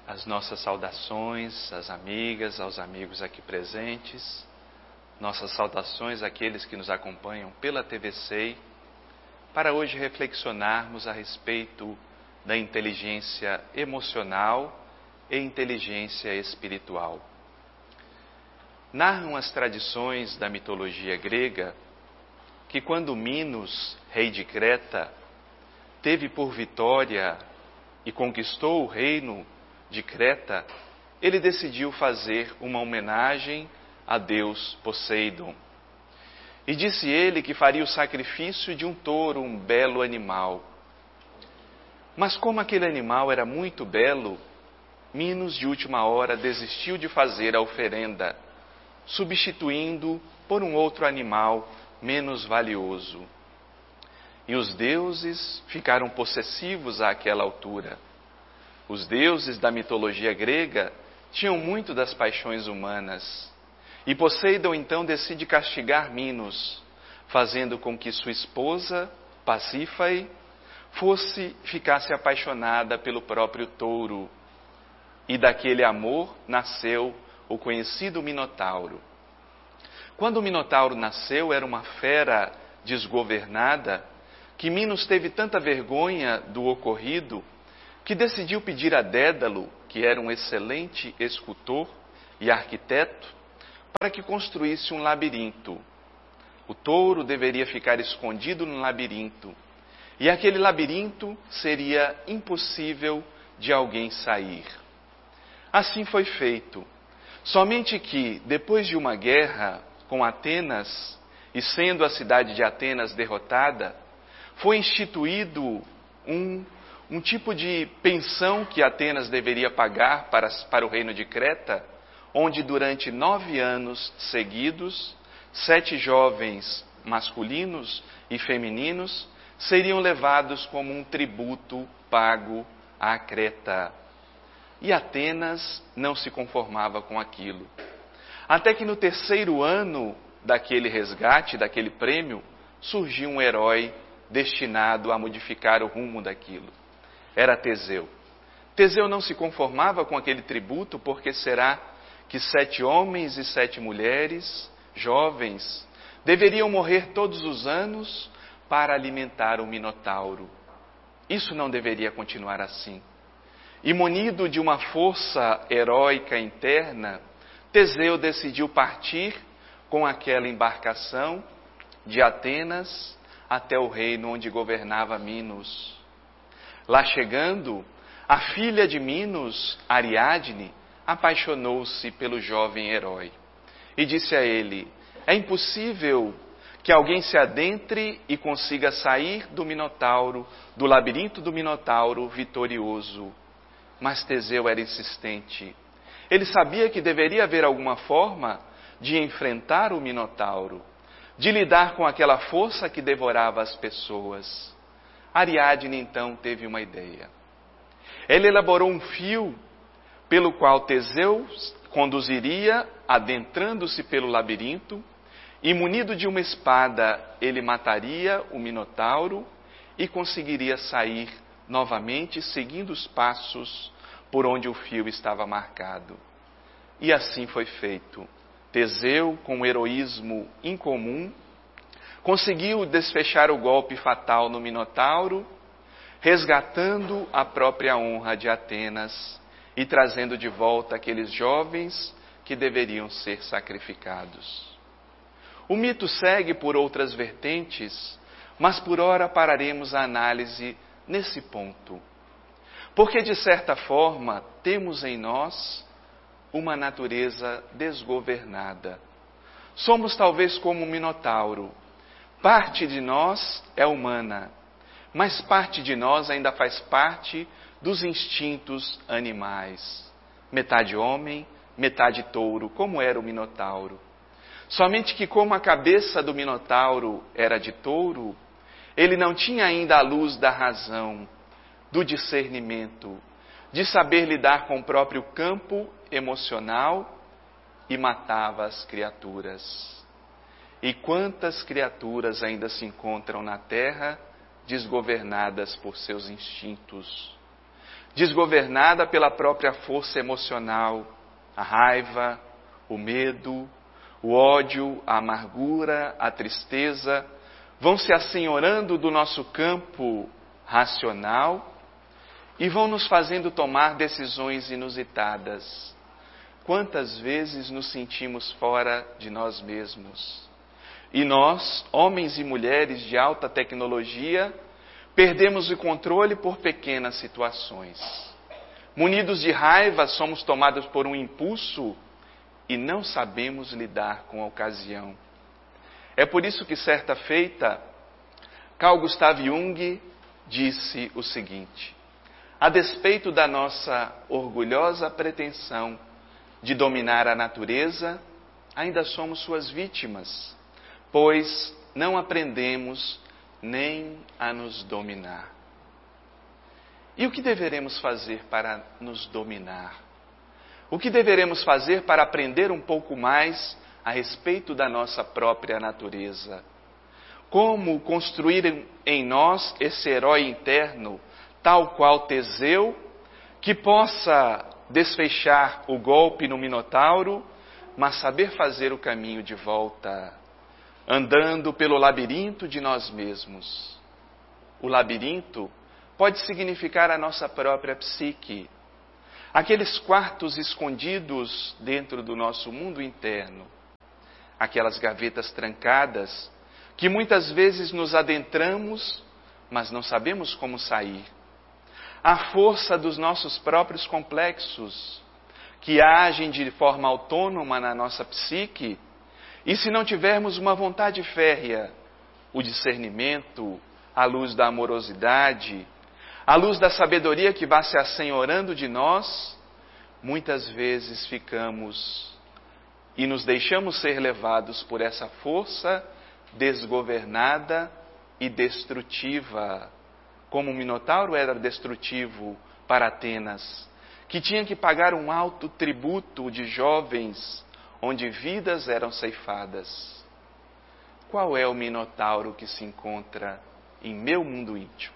as nossas saudações às amigas, aos amigos aqui presentes, nossas saudações àqueles que nos acompanham pela TV SEI, para hoje reflexionarmos a respeito da inteligência emocional e inteligência espiritual. Narram as tradições da mitologia grega que quando Minos, rei de Creta, teve por vitória e conquistou o reino de Creta, ele decidiu fazer uma homenagem a Deus Poseidon. E disse ele que faria o sacrifício de um touro, um belo animal. Mas como aquele animal era muito belo, Minos de última hora desistiu de fazer a oferenda, substituindo por um outro animal menos valioso. E os deuses ficaram possessivos àquela altura. Os deuses da mitologia grega tinham muito das paixões humanas. E Poseidon então decide castigar Minos, fazendo com que sua esposa, Pasífae, ficasse apaixonada pelo próprio touro. E daquele amor nasceu o conhecido Minotauro. Quando o Minotauro nasceu, era uma fera desgovernada, que Minos teve tanta vergonha do ocorrido, que decidiu pedir a Dédalo, que era um excelente escultor e arquiteto, para que construísse um labirinto. O touro deveria ficar escondido no labirinto, e aquele labirinto seria impossível de alguém sair. Assim foi feito. Somente que, depois de uma guerra com Atenas, e sendo a cidade de Atenas derrotada, foi instituído um tipo de pensão que Atenas deveria pagar para o reino de Creta, onde durante 9 anos seguidos, 7 jovens masculinos e femininos seriam levados como um tributo pago à Creta. E Atenas não se conformava com aquilo. Até que no 3º ano daquele resgate, daquele prêmio, surgiu um herói destinado a modificar o rumo daquilo. Era Teseu. Teseu não se conformava com aquele tributo, porque será que 7 homens e 7 mulheres, jovens, deveriam morrer todos os anos para alimentar o Minotauro. Isso não deveria continuar assim. E munido de uma força heróica interna, Teseu decidiu partir com aquela embarcação de Atenas até o reino onde governava Minos. Lá chegando, a filha de Minos, Ariadne, apaixonou-se pelo jovem herói e disse a ele: é impossível que alguém se adentre e consiga sair do Minotauro, do labirinto do Minotauro vitorioso. Mas Teseu era insistente. Ele sabia que deveria haver alguma forma de enfrentar o Minotauro, de lidar com aquela força que devorava as pessoas. Ariadne então teve uma ideia. Ela elaborou um fio pelo qual Teseu conduziria, adentrando-se pelo labirinto, e munido de uma espada, ele mataria o Minotauro e conseguiria sair novamente, seguindo os passos por onde o fio estava marcado. E assim foi feito. Teseu, com um heroísmo incomum, conseguiu desfechar o golpe fatal no Minotauro, resgatando a própria honra de Atenas e trazendo de volta aqueles jovens que deveriam ser sacrificados. O mito segue por outras vertentes, mas por ora pararemos a análise nesse ponto. Porque, de certa forma, temos em nós uma natureza desgovernada. Somos talvez como um Minotauro. Parte de nós é humana, mas parte de nós ainda faz parte dos instintos animais. Metade homem, metade touro, como era o Minotauro. Somente que como a cabeça do Minotauro era de touro, ele não tinha ainda a luz da razão, do discernimento, de saber lidar com o próprio campo emocional e matava as criaturas. E quantas criaturas ainda se encontram na terra desgovernadas por seus instintos, desgovernada pela própria força emocional, a raiva, o medo, o ódio, a amargura, a tristeza, vão se assenhorando do nosso campo racional e vão nos fazendo tomar decisões inusitadas. Quantas vezes nos sentimos fora de nós mesmos? E nós, homens e mulheres de alta tecnologia, perdemos o controle por pequenas situações. Munidos de raiva, somos tomados por um impulso e não sabemos lidar com a ocasião. É por isso que, certa feita, Carl Gustav Jung disse o seguinte: a despeito da nossa orgulhosa pretensão de dominar a natureza, ainda somos suas vítimas, pois não aprendemos nem a nos dominar. E o que deveremos fazer para nos dominar? O que deveremos fazer para aprender um pouco mais a respeito da nossa própria natureza? Como construir em nós esse herói interno, tal qual Teseu, que possa desfechar o golpe no Minotauro, mas saber fazer o caminho de volta, andando pelo labirinto de nós mesmos. O labirinto pode significar a nossa própria psique, aqueles quartos escondidos dentro do nosso mundo interno, aquelas gavetas trancadas que muitas vezes nos adentramos, mas não sabemos como sair. A força dos nossos próprios complexos, que agem de forma autônoma na nossa psique, e se não tivermos uma vontade férrea, o discernimento, a luz da amorosidade, a luz da sabedoria que vai se assenhorando de nós, muitas vezes ficamos e nos deixamos ser levados por essa força desgovernada e destrutiva, como o Minotauro era destrutivo para Atenas, que tinha que pagar um alto tributo de jovens, onde vidas eram ceifadas. Qual é o Minotauro que se encontra em meu mundo íntimo?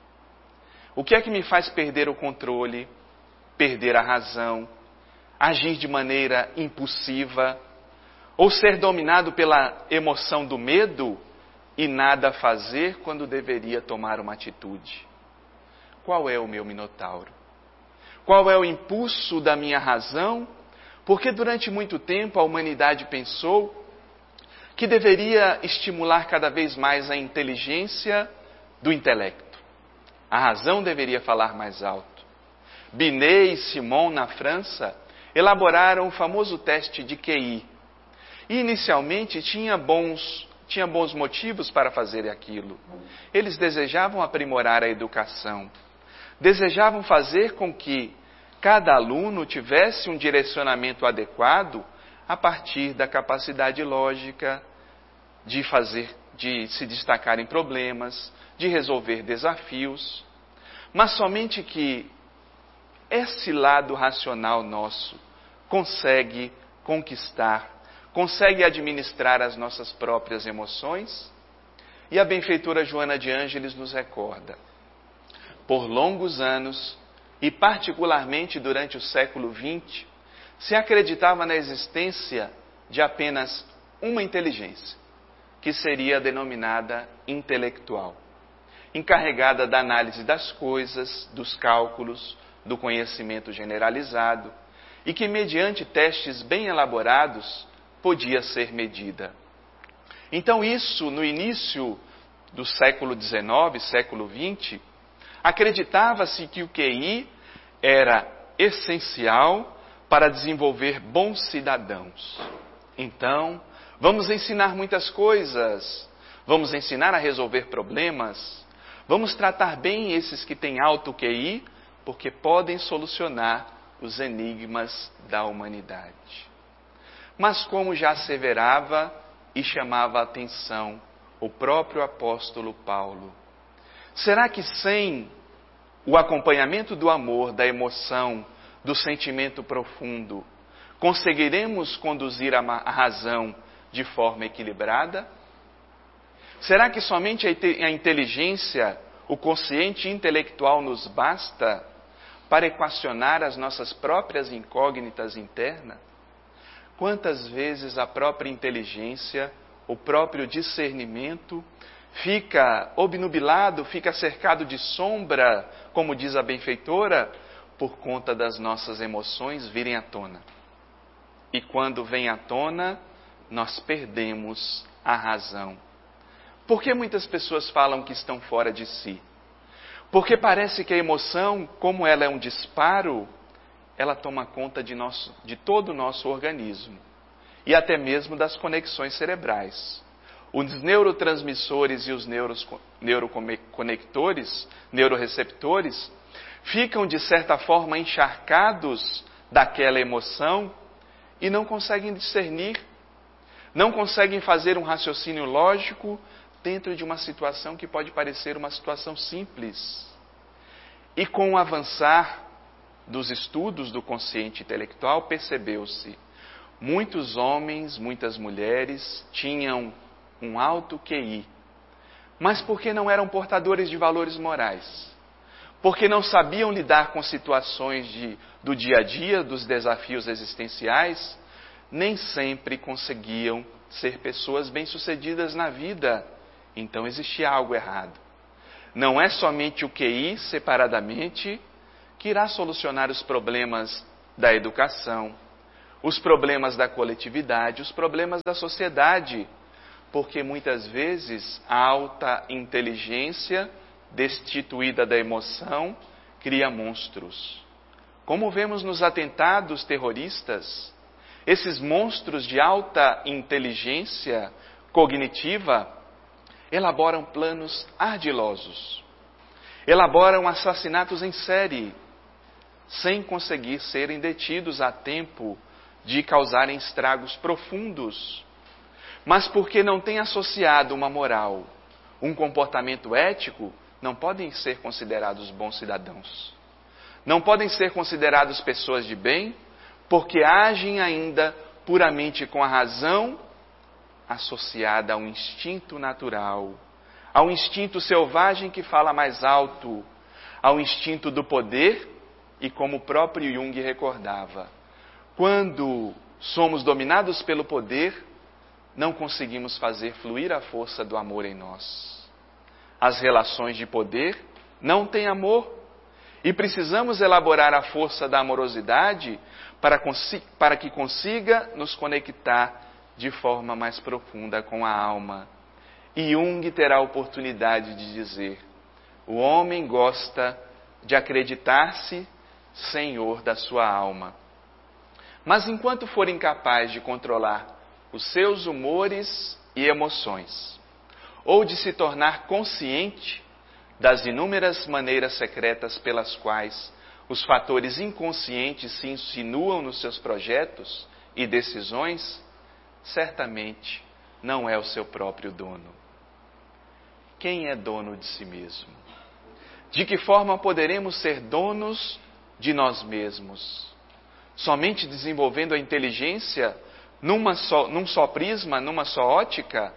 O que é que me faz perder o controle, perder a razão, agir de maneira impulsiva, ou ser dominado pela emoção do medo e nada fazer quando deveria tomar uma atitude? Qual é o meu Minotauro? Qual é o impulso da minha razão? Porque durante muito tempo a humanidade pensou que deveria estimular cada vez mais a inteligência do intelecto. A razão deveria falar mais alto. Binet e Simon, na França, elaboraram o famoso teste de QI. E inicialmente tinha bons motivos para fazer aquilo. Eles desejavam aprimorar a educação. Desejavam fazer com que cada aluno tivesse um direcionamento adequado a partir da capacidade lógica de se destacar em problemas, de resolver desafios. Mas somente que esse lado racional nosso consegue conquistar, consegue administrar as nossas próprias emoções. E a benfeitora Joana de Ângeles nos recorda: por longos anos, e particularmente durante o século XX, se acreditava na existência de apenas uma inteligência, que seria denominada intelectual, encarregada da análise das coisas, dos cálculos, do conhecimento generalizado, e que, mediante testes bem elaborados, podia ser medida. Então isso, no início do século XIX, século XX, acreditava-se que o QI era essencial para desenvolver bons cidadãos. Então, vamos ensinar muitas coisas, vamos ensinar a resolver problemas, vamos tratar bem esses que têm alto QI, porque podem solucionar os enigmas da humanidade. Mas como já asseverava e chamava a atenção o próprio apóstolo Paulo, será que sem o acompanhamento do amor, da emoção, do sentimento profundo, conseguiremos conduzir a razão de forma equilibrada? Será que somente a inteligência, o consciente intelectual nos basta para equacionar as nossas próprias incógnitas internas? Quantas vezes a própria inteligência, o próprio discernimento fica obnubilado, fica cercado de sombra, como diz a benfeitora, por conta das nossas emoções virem à tona. E quando vem à tona, nós perdemos a razão. Por que muitas pessoas falam que estão fora de si? Porque parece que a emoção, como ela é um disparo, ela toma conta de todo o nosso organismo. E até mesmo das conexões cerebrais. Os neurotransmissores e os neuroconectores, neuroreceptores, ficam de certa forma encharcados daquela emoção e não conseguem discernir, não conseguem fazer um raciocínio lógico dentro de uma situação que pode parecer uma situação simples. E com o avançar dos estudos do consciente intelectual, percebeu-se, muitos homens, muitas mulheres tinham um alto QI, mas porque não eram portadores de valores morais, porque não sabiam lidar com situações do dia a dia, dos desafios existenciais, nem sempre conseguiam ser pessoas bem-sucedidas na vida. Então existia algo errado. Não é somente o QI separadamente que irá solucionar os problemas da educação, os problemas da coletividade, os problemas da sociedade, porque muitas vezes a alta inteligência destituída da emoção cria monstros. Como vemos nos atentados terroristas, esses monstros de alta inteligência cognitiva elaboram planos ardilosos, elaboram assassinatos em série, sem conseguir serem detidos a tempo de causarem estragos profundos, mas porque não têm associado uma moral, um comportamento ético, não podem ser considerados bons cidadãos. Não podem ser considerados pessoas de bem, porque agem ainda puramente com a razão associada a um instinto natural, a um instinto selvagem que fala mais alto, ao instinto do poder, e como o próprio Jung recordava, quando somos dominados pelo poder, não conseguimos fazer fluir a força do amor em nós. As relações de poder não têm amor, e precisamos elaborar a força da amorosidade para que consiga nos conectar de forma mais profunda com a alma. E Jung terá a oportunidade de dizer: o homem gosta de acreditar-se senhor da sua alma. Mas enquanto for incapaz de controlar os seus humores e emoções, ou de se tornar consciente das inúmeras maneiras secretas pelas quais os fatores inconscientes se insinuam nos seus projetos e decisões, certamente não é o seu próprio dono. Quem é dono de si mesmo? De que forma poderemos ser donos de nós mesmos? Somente desenvolvendo a inteligência num só prisma, numa só ótica?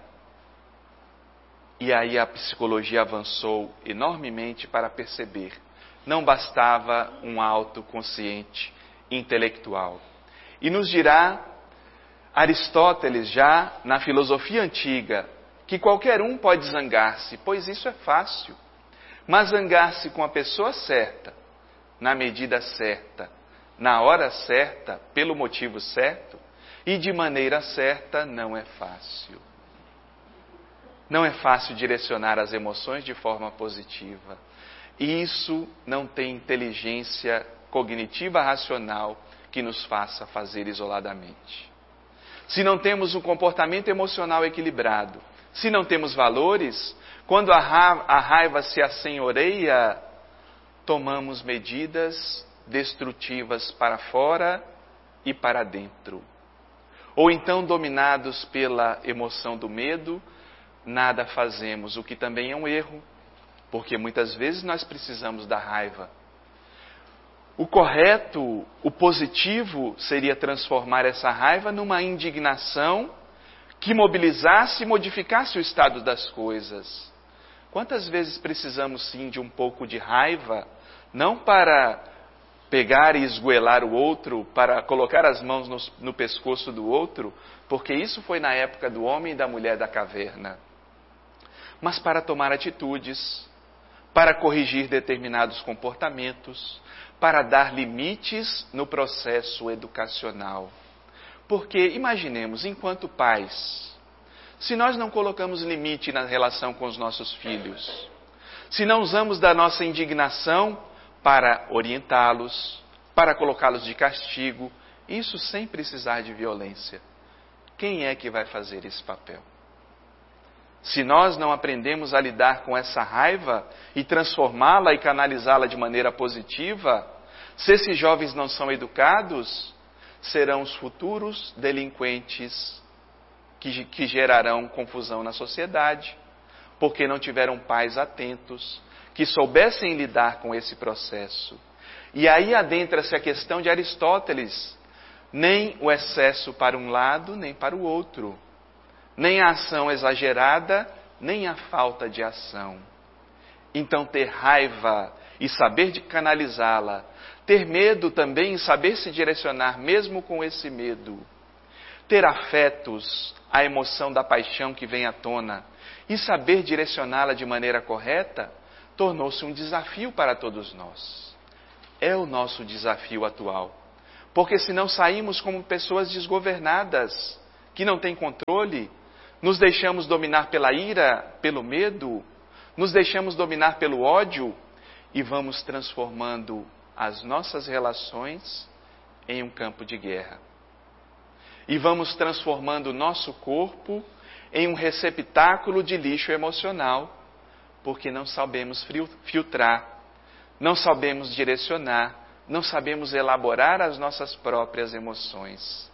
E aí a psicologia avançou enormemente para perceber, não bastava um autoconsciente intelectual. E nos dirá Aristóteles, já na filosofia antiga, que qualquer um pode zangar-se, pois isso é fácil. Mas zangar-se com a pessoa certa, na medida certa, na hora certa, pelo motivo certo, e de maneira certa, não é fácil. Não é fácil direcionar as emoções de forma positiva. E isso não tem inteligência cognitiva racional que nos faça fazer isoladamente. Se não temos um comportamento emocional equilibrado, se não temos valores, quando a raiva se assenhoreia, tomamos medidas destrutivas para fora e para dentro. Ou então, dominados pela emoção do medo, nada fazemos, o que também é um erro, porque muitas vezes nós precisamos da raiva. O correto, o positivo, seria transformar essa raiva numa indignação que mobilizasse e modificasse o estado das coisas. Quantas vezes precisamos sim de um pouco de raiva, não para pegar e esgoelar o outro, para colocar as mãos no pescoço do outro, porque isso foi na época do homem e da mulher da caverna. Mas para tomar atitudes, para corrigir determinados comportamentos, para dar limites no processo educacional. Porque imaginemos, enquanto pais, se nós não colocamos limite na relação com os nossos filhos, se não usamos da nossa indignação para orientá-los, para colocá-los de castigo, isso sem precisar de violência, quem é que vai fazer esse papel? Se nós não aprendemos a lidar com essa raiva e transformá-la e canalizá-la de maneira positiva, se esses jovens não são educados, serão os futuros delinquentes que gerarão confusão na sociedade, porque não tiveram pais atentos, que soubessem lidar com esse processo. E aí adentra-se a questão de Aristóteles, nem o excesso para um lado, nem para o outro. Nem a ação exagerada, nem a falta de ação. Então ter raiva e saber de canalizá-la, ter medo também e saber se direcionar mesmo com esse medo, ter afetos, a emoção da paixão que vem à tona, e saber direcioná-la de maneira correta, tornou-se um desafio para todos nós. É o nosso desafio atual. Porque senão saímos como pessoas desgovernadas, que não têm controle, nos deixamos dominar pela ira, pelo medo, nos deixamos dominar pelo ódio e vamos transformando as nossas relações em um campo de guerra. E vamos transformando o nosso corpo em um receptáculo de lixo emocional, porque não sabemos filtrar, não sabemos direcionar, não sabemos elaborar as nossas próprias emoções.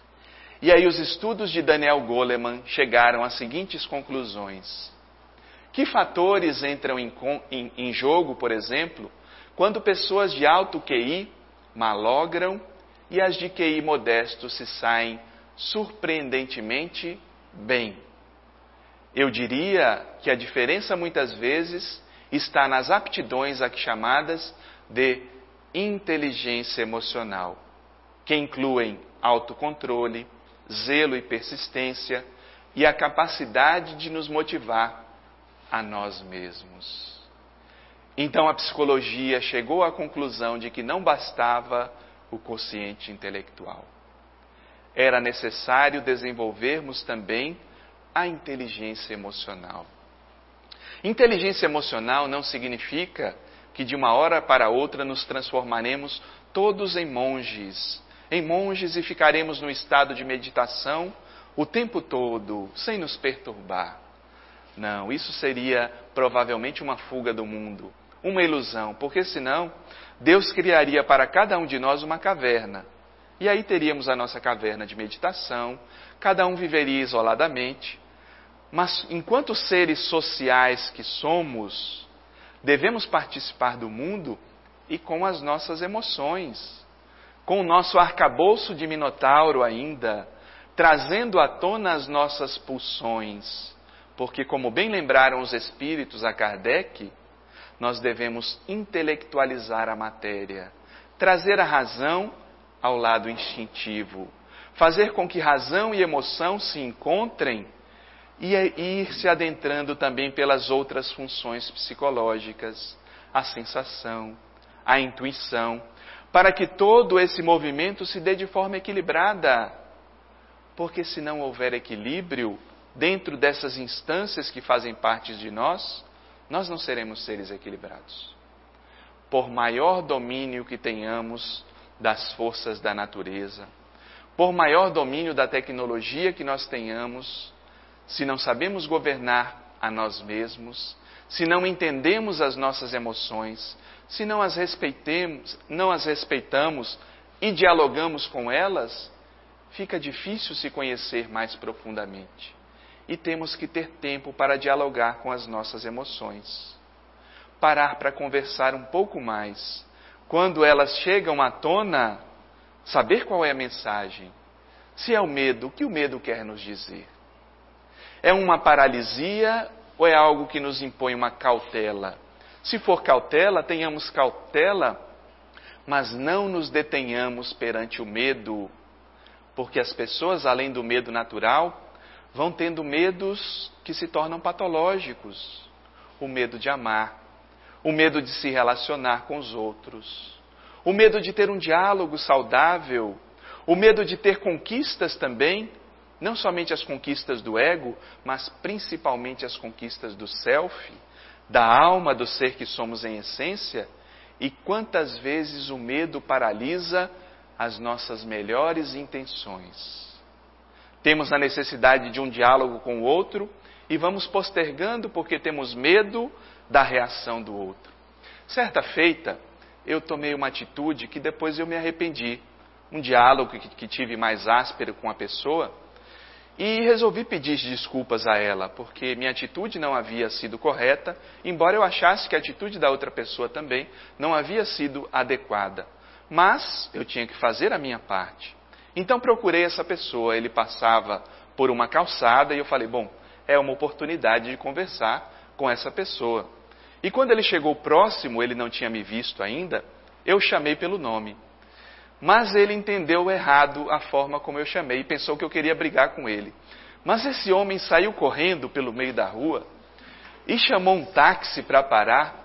E aí os estudos de Daniel Goleman chegaram às seguintes conclusões. Que fatores entram em jogo, por exemplo, quando pessoas de alto QI malogram e as de QI modesto se saem surpreendentemente bem? Eu diria que a diferença muitas vezes está nas aptidões aqui chamadas de inteligência emocional, que incluem autocontrole, zelo e persistência e a capacidade de nos motivar a nós mesmos. Então a psicologia chegou à conclusão de que não bastava o quociente intelectual. Era necessário desenvolvermos também a inteligência emocional. Inteligência emocional não significa que de uma hora para outra nos transformaremos todos em monges e ficaremos no estado de meditação o tempo todo, sem nos perturbar. Não, isso seria provavelmente uma fuga do mundo, uma ilusão, porque senão Deus criaria para cada um de nós uma caverna. E aí teríamos a nossa caverna de meditação, cada um viveria isoladamente. Mas enquanto seres sociais que somos, devemos participar do mundo e com as nossas emoções, com o nosso arcabouço de Minotauro ainda, trazendo à tona as nossas pulsões. Porque, como bem lembraram os espíritos a Kardec, nós devemos intelectualizar a matéria, trazer a razão ao lado instintivo, fazer com que razão e emoção se encontrem e ir se adentrando também pelas outras funções psicológicas, a sensação, a intuição, para que todo esse movimento se dê de forma equilibrada. Porque se não houver equilíbrio dentro dessas instâncias que fazem parte de nós, nós não seremos seres equilibrados. Por maior domínio que tenhamos das forças da natureza, por maior domínio da tecnologia que nós tenhamos, se não sabemos governar a nós mesmos, se não entendemos as nossas emoções, se não as respeitamos e dialogamos com elas, fica difícil se conhecer mais profundamente. E temos que ter tempo para dialogar com as nossas emoções. Parar para conversar um pouco mais. Quando elas chegam à tona, saber qual é a mensagem. Se é o medo, o que o medo quer nos dizer? É uma paralisia ou é algo que nos impõe uma cautela? Se for cautela, tenhamos cautela mas não nos detenhamos perante o medo, porque as pessoas, além do medo natural, vão tendo medos que se tornam patológicos. O medo de amar, o medo de se relacionar com os outros, o medo de ter um diálogo saudável, o medo de ter conquistas também, não somente as conquistas do ego, mas principalmente as conquistas do self, da alma, do ser que somos em essência. E quantas vezes o medo paralisa as nossas melhores intenções. Temos a necessidade de um diálogo com o outro e vamos postergando porque temos medo da reação do outro. Certa feita, eu tomei uma atitude que depois eu me arrependi. Um diálogo que tive mais áspero com a pessoa e resolvi pedir desculpas a ela, porque minha atitude não havia sido correta, embora eu achasse que a atitude da outra pessoa também não havia sido adequada. Mas eu tinha que fazer a minha parte. Então procurei essa pessoa, ele passava por uma calçada e eu falei, bom, é uma oportunidade de conversar com essa pessoa. E quando ele chegou próximo, ele não tinha me visto ainda, eu chamei pelo nome. Mas ele entendeu errado a forma como eu chamei e pensou que eu queria brigar com ele. Mas esse homem saiu correndo pelo meio da rua e chamou um táxi para parar.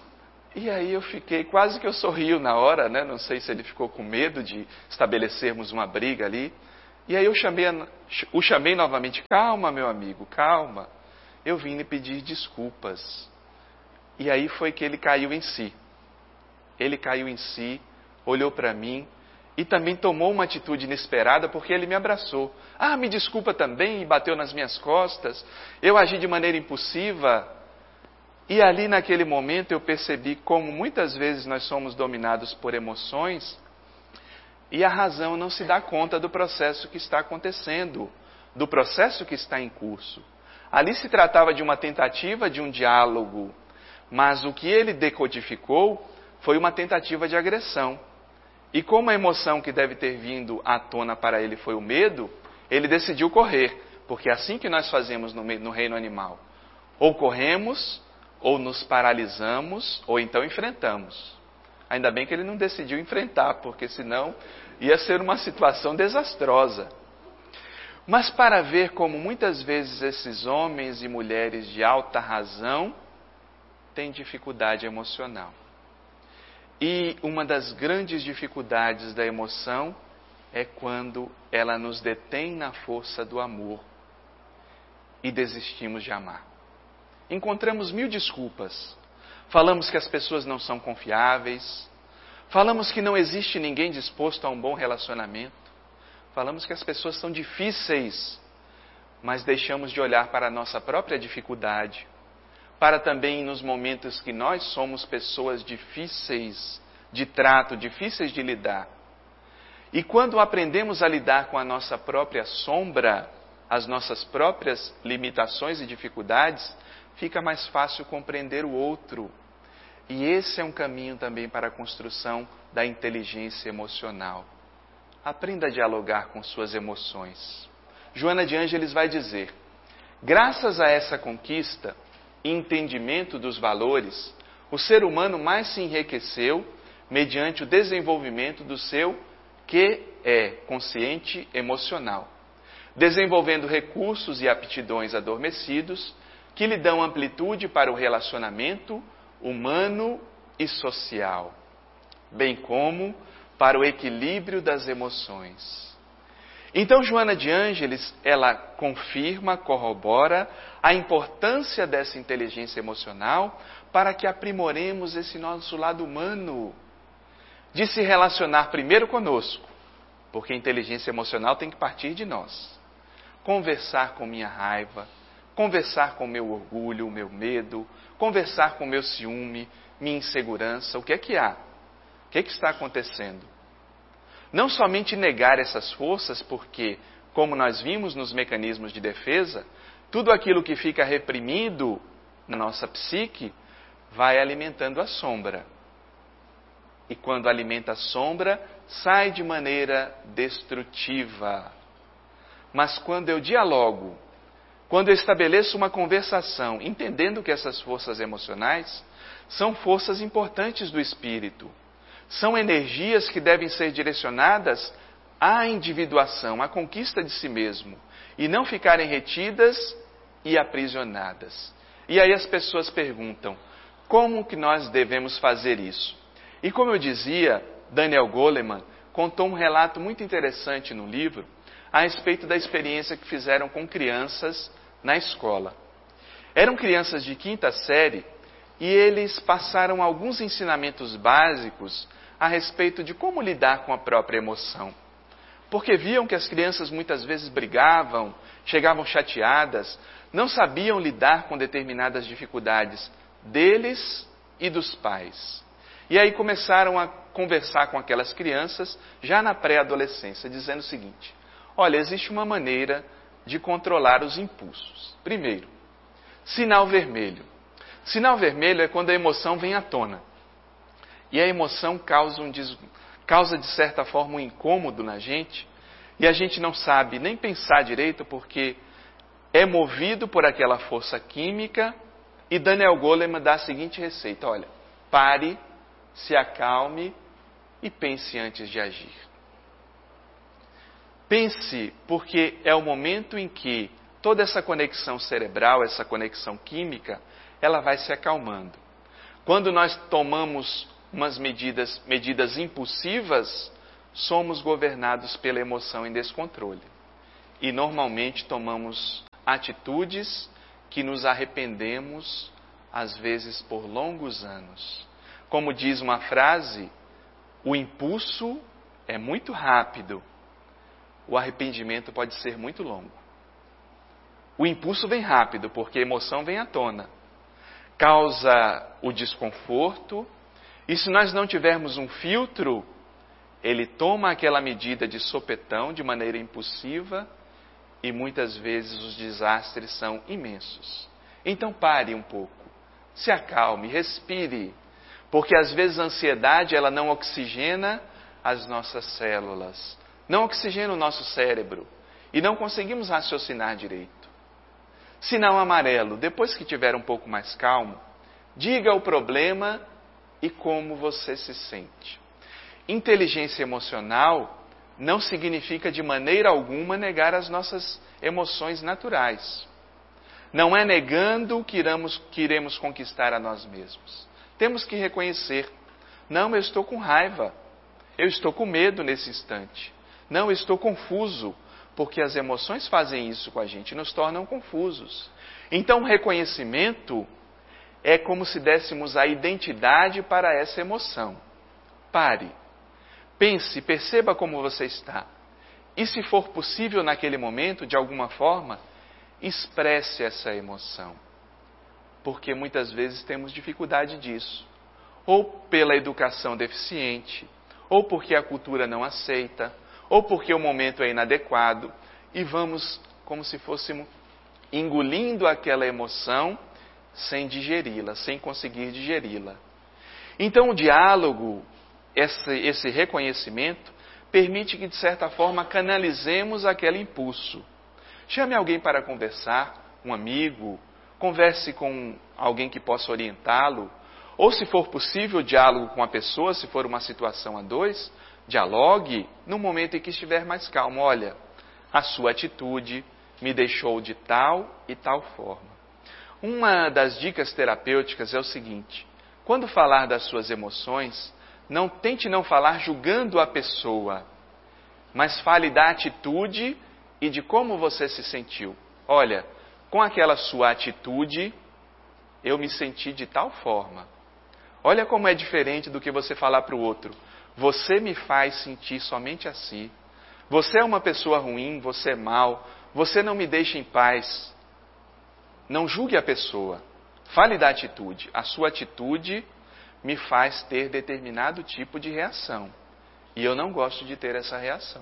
E aí eu fiquei, quase que eu sorrio na hora, né? Não sei se ele ficou com medo de estabelecermos uma briga ali. E aí eu o chamei novamente, calma meu amigo, calma. Eu vim lhe pedir desculpas. E aí foi que ele caiu em si. Ele caiu em si, olhou para mim e também tomou uma atitude inesperada porque ele me abraçou. Ah, me desculpa também, e bateu nas minhas costas. Eu agi de maneira impulsiva. E ali naquele momento eu percebi como muitas vezes nós somos dominados por emoções e a razão não se dá conta do processo que está acontecendo, do processo que está em curso. Ali se tratava de uma tentativa de um diálogo, mas o que ele decodificou foi uma tentativa de agressão. E como a emoção que deve ter vindo à tona para ele foi o medo, ele decidiu correr, porque é assim que nós fazemos no reino animal. Ou corremos, ou nos paralisamos, ou então enfrentamos. Ainda bem que ele não decidiu enfrentar, porque senão ia ser uma situação desastrosa. Mas para ver como muitas vezes esses homens e mulheres de alta razão têm dificuldade emocional. E uma das grandes dificuldades da emoção é quando ela nos detém na força do amor e desistimos de amar. Encontramos 1000 desculpas. Falamos que as pessoas não são confiáveis. Falamos que não existe ninguém disposto a um bom relacionamento. Falamos que as pessoas são difíceis, mas deixamos de olhar para a nossa própria dificuldade, para também nos momentos que nós somos pessoas difíceis de trato, difíceis de lidar. E quando aprendemos a lidar com a nossa própria sombra, as nossas próprias limitações e dificuldades, fica mais fácil compreender o outro. E esse é um caminho também para a construção da inteligência emocional. Aprenda a dialogar com suas emoções. Joana de Ângeles vai dizer, graças a essa conquista e entendimento dos valores, o ser humano mais se enriqueceu mediante o desenvolvimento do seu consciente emocional, desenvolvendo recursos e aptidões adormecidos que lhe dão amplitude para o relacionamento humano e social, bem como para o equilíbrio das emoções. Então, Joana de Ângeles, ela confirma, corrobora a importância dessa inteligência emocional para que aprimoremos esse nosso lado humano, de se relacionar primeiro conosco, porque a inteligência emocional tem que partir de nós. Conversar com minha raiva, conversar com meu orgulho, o meu medo, conversar com meu ciúme, minha insegurança, o que é que há? O que é que está acontecendo? Não somente negar essas forças, porque, como nós vimos nos mecanismos de defesa, tudo aquilo que fica reprimido na nossa psique vai alimentando a sombra. E quando alimenta a sombra, sai de maneira destrutiva. Mas quando eu dialogo, quando eu estabeleço uma conversação, entendendo que essas forças emocionais são forças importantes do espírito, São energias que devem ser direcionadas à individuação, à conquista de si mesmo, e não ficarem retidas e aprisionadas. E aí as pessoas perguntam, como que nós devemos fazer isso? E como eu dizia, Daniel Goleman contou um relato muito interessante no livro a respeito da experiência que fizeram com crianças na escola. Eram crianças de 5ª série e eles passaram alguns ensinamentos básicos a respeito de como lidar com a própria emoção. Porque viam que as crianças muitas vezes brigavam, chegavam chateadas, não sabiam lidar com determinadas dificuldades deles e dos pais. E aí começaram a conversar com aquelas crianças já na pré-adolescência, dizendo o seguinte: olha, existe uma maneira de controlar os impulsos. Primeiro, sinal vermelho. Sinal vermelho é quando a emoção vem à tona. E a emoção causa de certa forma um incômodo na gente, e a gente não sabe nem pensar direito porque é movido por aquela força química. E Daniel Goleman dá a seguinte receita: olha, pare, se acalme e pense antes de agir. Pense, porque é o momento em que toda essa conexão cerebral, essa conexão química, ela vai se acalmando. Quando nós tomamos umas medidas impulsivas, somos governados pela emoção em descontrole. E normalmente tomamos atitudes que nos arrependemos, às vezes por longos anos. Como diz uma frase, o impulso é muito rápido, o arrependimento pode ser muito longo. O impulso vem rápido, porque a emoção vem à tona. Causa o desconforto, e se nós não tivermos um filtro, ele toma aquela medida de sopetão, de maneira impulsiva, e muitas vezes os desastres são imensos. Então pare um pouco, se acalme, respire, porque às vezes a ansiedade ela não oxigena as nossas células, não oxigena o nosso cérebro, e não conseguimos raciocinar direito. Sinal amarelo, depois que tiver um pouco mais calmo, diga o problema e como você se sente. Inteligência emocional não significa de maneira alguma negar as nossas emoções naturais. Não é negando que iremos conquistar a nós mesmos. Temos que reconhecer, não, eu estou com raiva, eu estou com medo nesse instante, não, eu estou confuso, porque as emoções fazem isso com a gente, nos tornam confusos. Então o reconhecimento é como se dessemos a identidade para essa emoção. Pare, pense, perceba como você está. E se for possível naquele momento, de alguma forma, expresse essa emoção. Porque muitas vezes temos dificuldade disso. Ou pela educação deficiente, ou porque a cultura não aceita, ou porque o momento é inadequado. E vamos como se fôssemos engolindo aquela emoção sem digeri-la, sem conseguir digeri-la. Então o diálogo, esse reconhecimento, permite que de certa forma canalizemos aquele impulso. Chame alguém para conversar, um amigo, converse com alguém que possa orientá-lo, ou se for possível, diálogo com a pessoa, se for uma situação a dois, dialogue no momento em que estiver mais calmo. Olha, a sua atitude me deixou de tal e tal forma. Uma das dicas terapêuticas é o seguinte: quando falar das suas emoções, tente não falar julgando a pessoa, mas fale da atitude e de como você se sentiu. Olha, com aquela sua atitude, eu me senti de tal forma. Olha como é diferente do que você falar para o outro. Você me faz sentir somente assim. Você é uma pessoa ruim, você é mau, você não me deixa em paz. Não julgue a pessoa. Fale da atitude. A sua atitude me faz ter determinado tipo de reação. E eu não gosto de ter essa reação.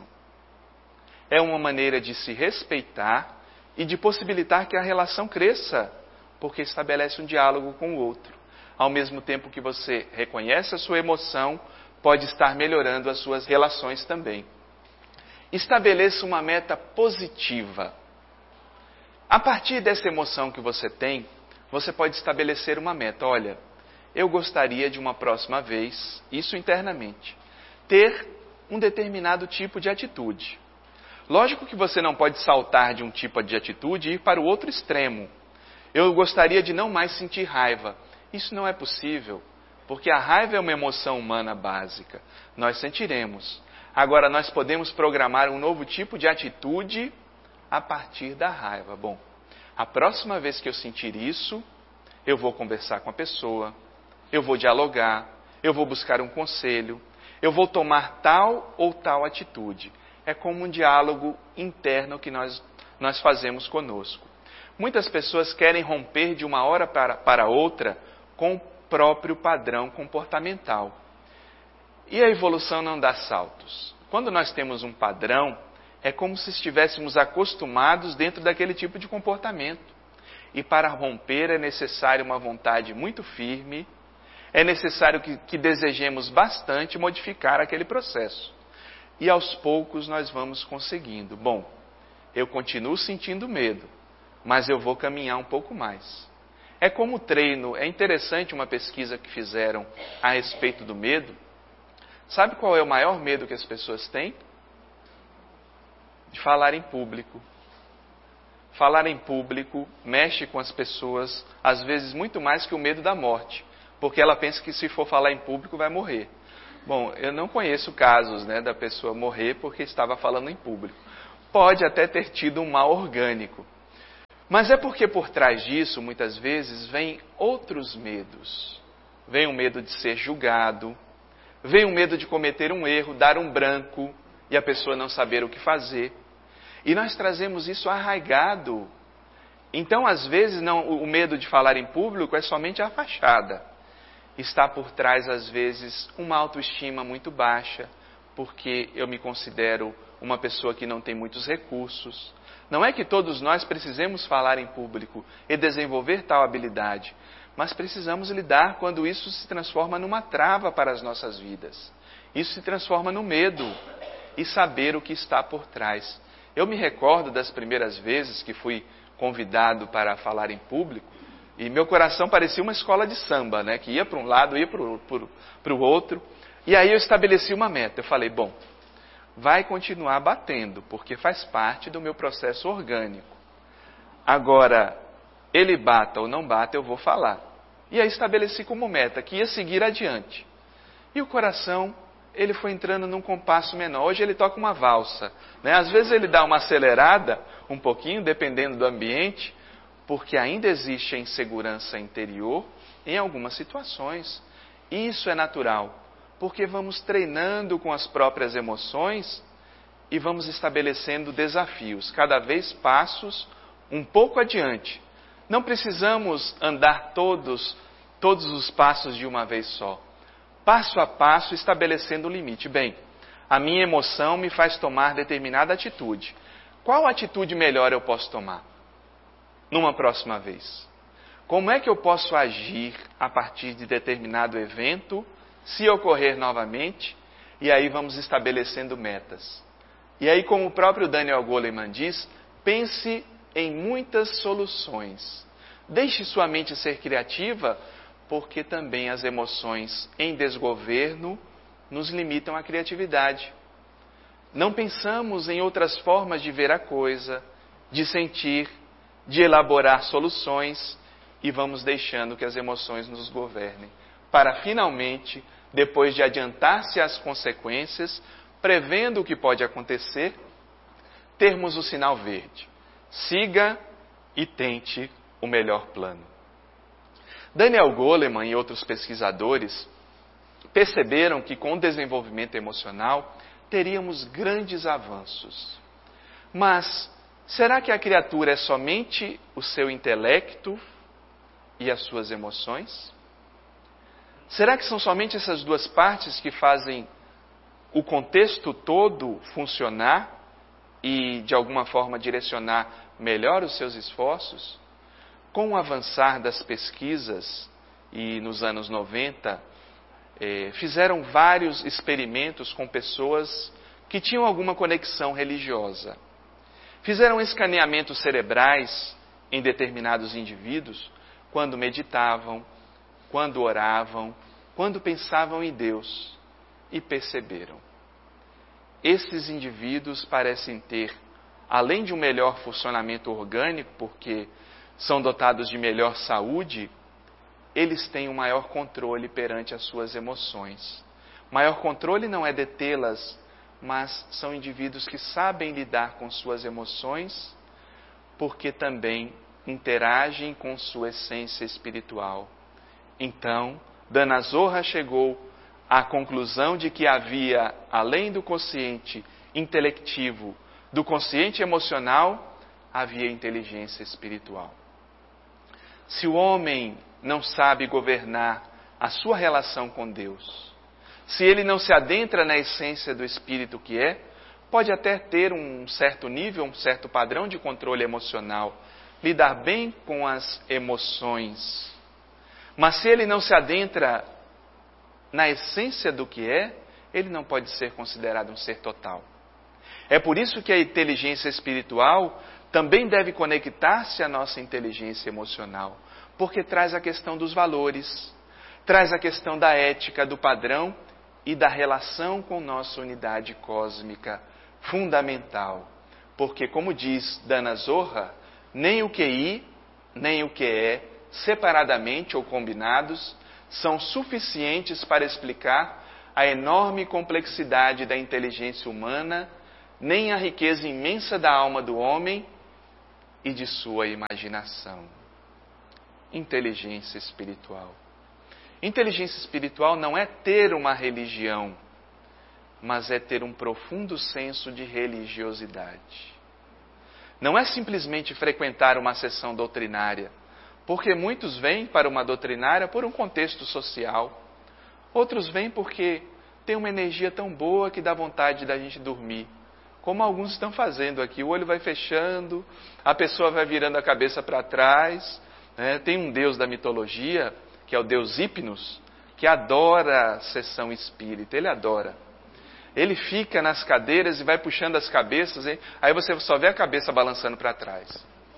É uma maneira de se respeitar e de possibilitar que a relação cresça, porque estabelece um diálogo com o outro. Ao mesmo tempo que você reconhece a sua emoção, pode estar melhorando as suas relações também. Estabeleça uma meta positiva. A partir dessa emoção que você tem, você pode estabelecer uma meta. Olha, eu gostaria de uma próxima vez, isso internamente, ter um determinado tipo de atitude. Lógico que você não pode saltar de um tipo de atitude e ir para o outro extremo. Eu gostaria de não mais sentir raiva. Isso não é possível, porque a raiva é uma emoção humana básica. Nós sentiremos. Agora, nós podemos programar um novo tipo de atitude a partir da raiva. Bom, a próxima vez que eu sentir isso, eu vou conversar com a pessoa, eu vou dialogar, eu vou buscar um conselho, eu vou tomar tal ou tal atitude. É como um diálogo interno que nós fazemos conosco. Muitas pessoas querem romper de uma hora para outra com o próprio padrão comportamental. E a evolução não dá saltos. Quando nós temos um padrão, é como se estivéssemos acostumados dentro daquele tipo de comportamento. E para romper é necessário uma vontade muito firme, é necessário que desejemos bastante modificar aquele processo. E aos poucos nós vamos conseguindo. Bom, eu continuo sentindo medo, mas eu vou caminhar um pouco mais. É como treino, é interessante uma pesquisa que fizeram a respeito do medo. Sabe qual é o maior medo que as pessoas têm? De falar em público. Falar em público mexe com as pessoas, às vezes muito mais que o medo da morte, porque ela pensa que se for falar em público vai morrer. Bom, eu não conheço casos, da pessoa morrer porque estava falando em público. Pode até ter tido um mal orgânico. Mas é porque por trás disso, muitas vezes, vem outros medos. Vem o medo de ser julgado, vem o medo de cometer um erro, dar um branco e a pessoa não saber o que fazer. E nós trazemos isso arraigado. Então, às vezes, o medo de falar em público é somente a fachada. Está por trás, às vezes, uma autoestima muito baixa, porque eu me considero uma pessoa que não tem muitos recursos. Não é que todos nós precisemos falar em público e desenvolver tal habilidade, mas precisamos lidar quando isso se transforma numa trava para as nossas vidas. Isso se transforma no medo e saber o que está por trás. Eu me recordo das primeiras vezes que fui convidado para falar em público, e meu coração parecia uma escola de samba, que ia para um lado, ia para o outro. E aí eu estabeleci uma meta. Eu falei, bom, vai continuar batendo, porque faz parte do meu processo orgânico. Agora, ele bata ou não bata, eu vou falar. E aí estabeleci como meta que ia seguir adiante. E o coração, ele foi entrando num compasso menor. Hoje ele toca uma valsa. Às vezes ele dá uma acelerada um pouquinho, dependendo do ambiente, porque ainda existe a insegurança interior em algumas situações. Isso é natural, porque vamos treinando com as próprias emoções e vamos estabelecendo desafios, cada vez passos um pouco adiante. Não precisamos andar todos os passos de uma vez só. Passo a passo, estabelecendo o limite. Bem, a minha emoção me faz tomar determinada atitude. Qual atitude melhor eu posso tomar numa próxima vez? Como é que eu posso agir a partir de determinado evento, se ocorrer novamente? E aí vamos estabelecendo metas. E aí, como o próprio Daniel Goleman diz, pense em muitas soluções. Deixe sua mente ser criativa, porque também as emoções em desgoverno nos limitam à criatividade. Não pensamos em outras formas de ver a coisa, de sentir, de elaborar soluções, e vamos deixando que as emoções nos governem, para finalmente, depois de adiantar-se às consequências, prevendo o que pode acontecer, termos o sinal verde. Siga e tente o melhor plano. Daniel Goleman e outros pesquisadores perceberam que com o desenvolvimento emocional teríamos grandes avanços. Mas será que a criatura é somente o seu intelecto e as suas emoções? Será que são somente essas duas partes que fazem o contexto todo funcionar e, de alguma forma, direcionar melhor os seus esforços? Com o avançar das pesquisas, e nos anos 90, fizeram vários experimentos com pessoas que tinham alguma conexão religiosa. Fizeram escaneamentos cerebrais em determinados indivíduos quando meditavam, quando oravam, quando pensavam em Deus, e perceberam. Esses indivíduos parecem ter, além de um melhor funcionamento orgânico, porque são dotados de melhor saúde, eles têm um maior controle perante as suas emoções. Maior controle não é detê-las, mas são indivíduos que sabem lidar com suas emoções, porque também interagem com sua essência espiritual. Então, Dana Zohar chegou à conclusão de que havia, além do consciente intelectivo, do consciente emocional, havia inteligência espiritual. Se o homem não sabe governar a sua relação com Deus, se ele não se adentra na essência do espírito que é, pode até ter um certo nível, um certo padrão de controle emocional, lidar bem com as emoções. Mas se ele não se adentra na essência do que é, ele não pode ser considerado um ser total. É por isso que a inteligência espiritual também deve conectar-se à nossa inteligência emocional, porque traz a questão dos valores, traz a questão da ética, do padrão e da relação com nossa unidade cósmica fundamental. Porque, como diz Dana Zohar, nem o QI, nem o QE, separadamente ou combinados, são suficientes para explicar a enorme complexidade da inteligência humana, nem a riqueza imensa da alma do homem e de sua imaginação. Inteligência espiritual. Inteligência espiritual não é ter uma religião, mas é ter um profundo senso de religiosidade. Não é simplesmente frequentar uma sessão doutrinária, porque muitos vêm para uma doutrinária por um contexto social, outros vêm porque tem uma energia tão boa que dá vontade da gente dormir, como alguns estão fazendo aqui. O olho vai fechando, a pessoa vai virando a cabeça para trás. Tem um deus da mitologia, que é o deus Hipnos, que adora a sessão espírita, ele adora. Ele fica nas cadeiras e vai puxando as cabeças, hein? Aí você só vê a cabeça balançando para trás.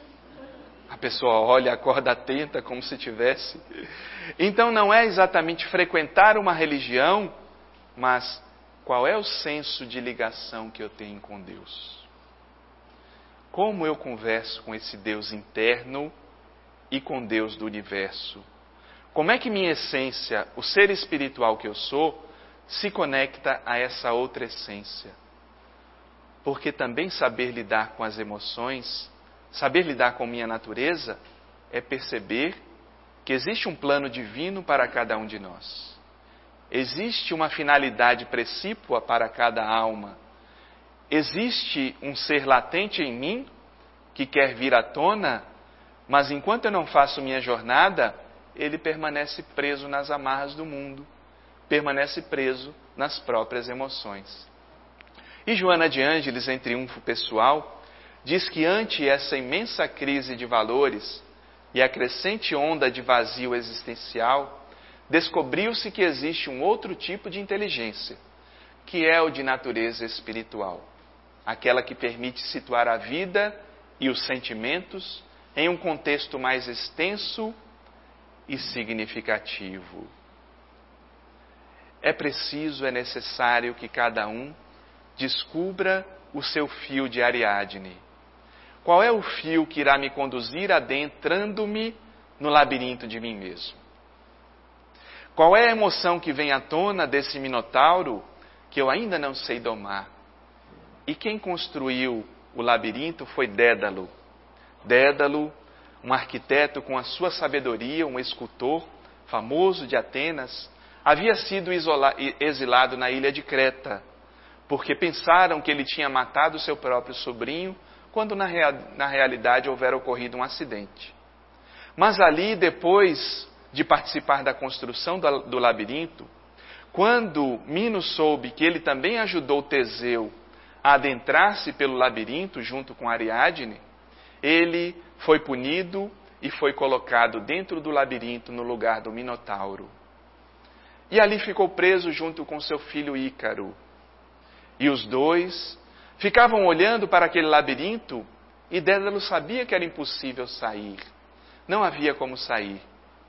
A pessoa olha, acorda atenta, como se tivesse. Então não é exatamente frequentar uma religião, mas qual é o senso de ligação que eu tenho com Deus? Como eu converso com esse Deus interno e com Deus do universo? Como é que minha essência, o ser espiritual que eu sou, se conecta a essa outra essência? Porque também saber lidar com as emoções, saber lidar com minha natureza, é perceber que existe um plano divino para cada um de nós. Existe uma finalidade precípua para cada alma. Existe um ser latente em mim que quer vir à tona, mas enquanto eu não faço minha jornada, ele permanece preso nas amarras do mundo, permanece preso nas próprias emoções. E Joana de Ângeles, em Triunfo Pessoal, diz que ante essa imensa crise de valores e a crescente onda de vazio existencial, descobriu-se que existe um outro tipo de inteligência, que é o de natureza espiritual, aquela que permite situar a vida e os sentimentos em um contexto mais extenso e significativo. É preciso, é necessário que cada um descubra o seu fio de Ariadne. Qual é o fio que irá me conduzir adentrando-me no labirinto de mim mesmo? Qual é a emoção que vem à tona desse minotauro que eu ainda não sei domar? E quem construiu o labirinto foi Dédalo. Dédalo, um arquiteto com a sua sabedoria, um escultor famoso de Atenas, havia sido exilado na ilha de Creta, porque pensaram que ele tinha matado seu próprio sobrinho, quando na realidade houvera ocorrido um acidente. Mas ali, depois de participar da construção do labirinto, quando Minos soube que ele também ajudou Teseu a adentrar-se pelo labirinto junto com Ariadne, ele foi punido e foi colocado dentro do labirinto no lugar do Minotauro. E ali ficou preso junto com seu filho Ícaro. E os dois ficavam olhando para aquele labirinto e Dédalo sabia que era impossível sair. Não havia como sair.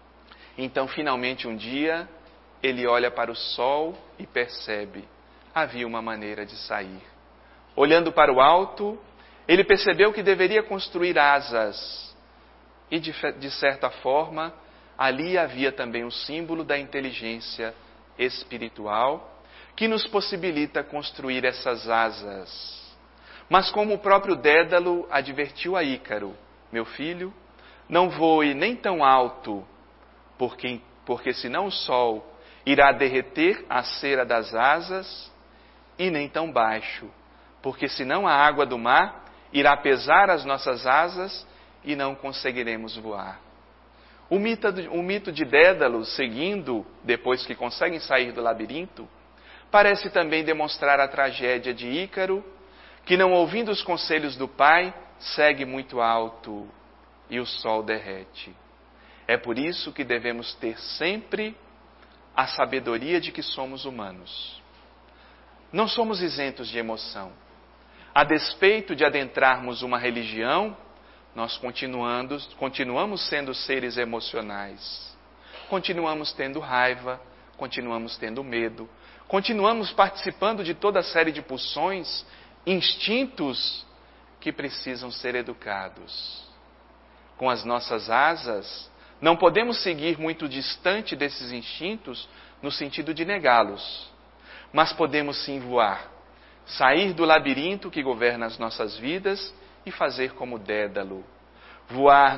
Então, finalmente, um dia, ele olha para o sol e percebe: havia uma maneira de sair. Olhando para o alto, ele percebeu que deveria construir asas. E, de certa forma, ali havia também um símbolo da inteligência espiritual que nos possibilita construir essas asas. Mas como o próprio Dédalo advertiu a Ícaro: meu filho, não voe nem tão alto, porque senão o sol irá derreter a cera das asas, e nem tão baixo, porque senão a água do mar irá pesar as nossas asas e não conseguiremos voar. O mito de Dédalo, seguindo, depois que conseguem sair do labirinto, parece também demonstrar a tragédia de Ícaro, que, não ouvindo os conselhos do pai, segue muito alto e o sol derrete. É por isso que devemos ter sempre a sabedoria de que somos humanos. Não somos isentos de emoção. A despeito de adentrarmos uma religião, nós continuamos sendo seres emocionais. Continuamos tendo raiva, continuamos tendo medo, continuamos participando de toda a série de pulsões, instintos que precisam ser educados. Com as nossas asas, não podemos seguir muito distante desses instintos no sentido de negá-los, mas podemos sim voar, sair do labirinto que governa as nossas vidas e fazer como Dédalo, voar